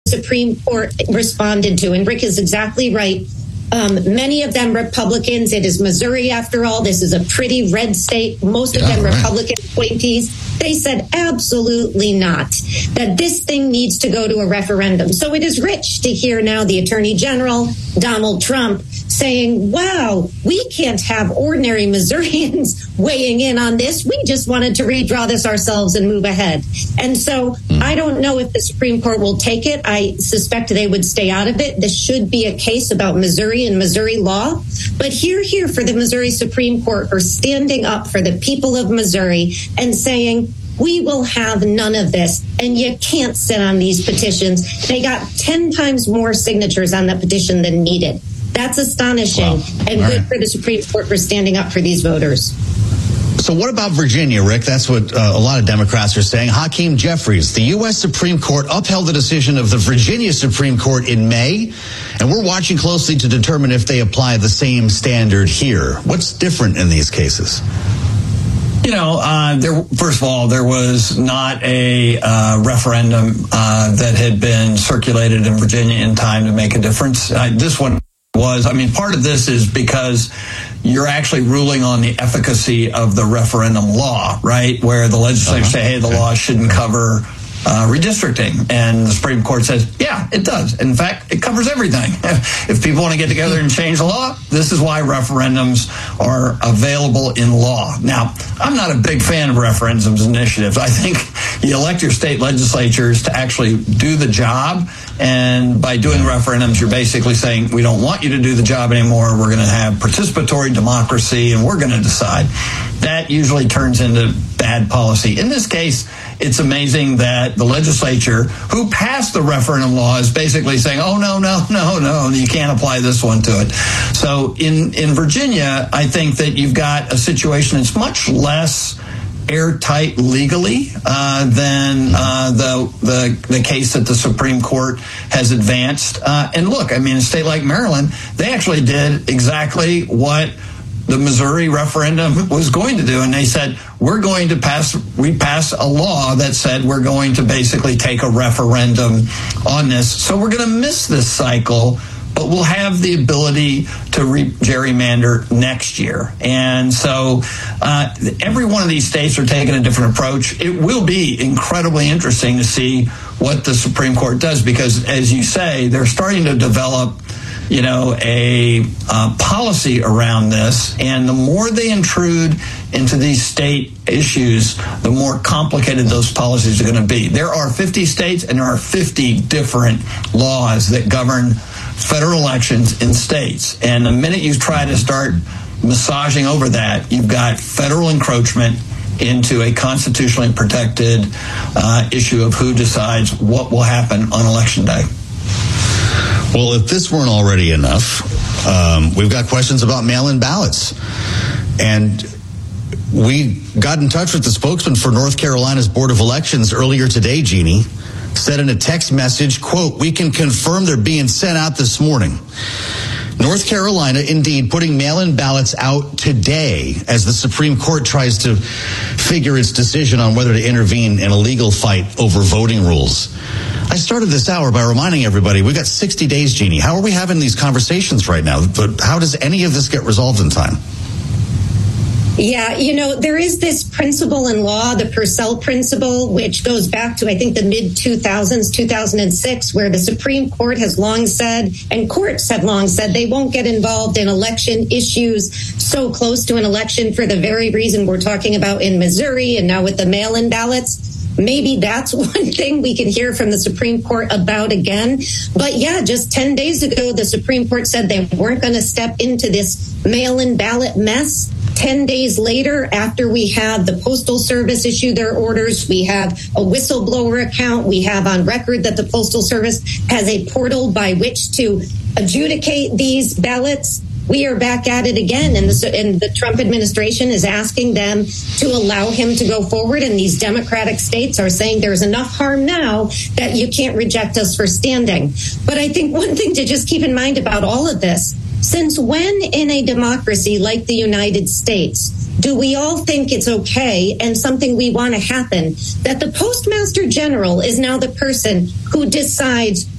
Supreme Court responded to. And Rick is exactly right. Many of them Republicans. It is Missouri, after all. This is a pretty red state. Most of them Republican appointees. They said absolutely not, that this thing needs to go to a referendum. So it is rich to hear now the Attorney General, Donald Trump, saying, wow, we can't have ordinary Missourians weighing in on this. We just wanted to redraw this ourselves and move ahead. And so I don't know if the Supreme Court will take it. I suspect they would stay out of it. This should be a case about Missouri and Missouri law. But here for the Missouri Supreme Court are standing up for the people of Missouri and saying, we will have none of this, and you can't sit on these petitions. They got 10 times more signatures on the petition than needed. That's astonishing, and good for the Supreme Court for standing up for these voters. So what about Virginia, Rick? That's what a lot of Democrats are saying. Hakeem Jeffries, the U.S. Supreme Court upheld the decision of the Virginia Supreme Court in May, and we're watching closely to determine if they apply the same standard here. What's different in these cases? You know, first of all, there was not a referendum that had been circulated in Virginia in time to make a difference. This one was, part of this is because you're actually ruling on the efficacy of the referendum law, right? Where the legislature say, hey, the law shouldn't cover redistricting. And the Supreme Court says, yeah, it does. In fact, it covers everything. If people want to get together and change the law, this is why referendums are available in law. Now, I'm not a big fan of referendums initiatives. I think you elect your state legislatures to actually do the job. And by doing referendums, you're basically saying, we don't want you to do the job anymore. We're going to have participatory democracy, and we're going to decide. That usually turns into bad policy. In this case, it's amazing that the legislature who passed the referendum law is basically saying, oh, no, you can't apply this one to it. So in Virginia, I think that you've got a situation that's much less airtight legally than the case that the Supreme Court has advanced. And look, a state like Maryland, they actually did exactly what the Missouri referendum was going to do. And they said, we pass a law that said we're going to basically take a referendum on this. So we're going to miss this cycle, but we'll have the ability to gerrymander next year. And so every one of these states are taking a different approach. It will be incredibly interesting to see what the Supreme Court does, because, as you say, they're starting to develop a policy around this. And the more they intrude into these state issues, the more complicated those policies are going to be. There are 50 states and there are 50 different laws that govern federal elections in states. And the minute you try to start massaging over that, you've got federal encroachment into a constitutionally protected issue of who decides what will happen on Election Day. Well, if this weren't already enough, we've got questions about mail-in ballots. And we got in touch with the spokesman for North Carolina's Board of Elections earlier today, Jeannie. Said in a text message, quote, we can confirm they're being sent out this morning. North Carolina, indeed, putting mail-in ballots out today as the Supreme Court tries to figure its decision on whether to intervene in a legal fight over voting rules. I started this hour by reminding everybody, we've got 60 days, Jeannie. How are we having these conversations right now? But how does any of this get resolved in time? Yeah, there is this principle in law, the Purcell principle, which goes back to, I think, the mid-2000s, 2006, where the Supreme Court has long said, and courts have long said, they won't get involved in election issues so close to an election for the very reason we're talking about in Missouri and now with the mail-in ballots. Maybe that's one thing we can hear from the Supreme Court about again. But yeah, just 10 days ago, the Supreme Court said they weren't going to step into this mail-in ballot mess. 10 days later, after we have the Postal Service issue their orders, we have a whistleblower account. We have on record that the Postal Service has a portal by which to adjudicate these ballots. We are back at it again, and the Trump administration is asking them to allow him to go forward, and these Democratic states are saying there's enough harm now that you can't reject us for standing. But I think one thing to just keep in mind about all of this, since when in a democracy like the United States do we all think it's okay and something we want to happen that the Postmaster General is now the person who decides